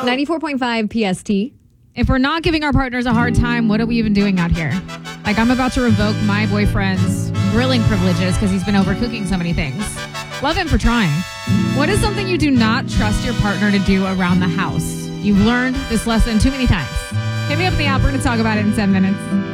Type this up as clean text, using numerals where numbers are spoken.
94.5 PST. If we're not giving our partners a hard time, what are we even doing out here? Like, I'm about to revoke my boyfriend's grilling privileges because he's been overcooking so many things. Love him for trying. What is something you do not trust your partner to do around the house? You've learned this lesson too many times. Hit me up in the app. We're going to talk about it in 7 minutes.